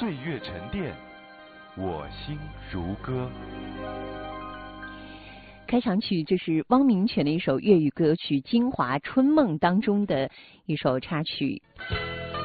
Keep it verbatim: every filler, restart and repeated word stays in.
岁月沉淀，我心如歌。 开场曲，这是汪明荃的一首粤语歌曲《京华春梦》当中的一首插曲。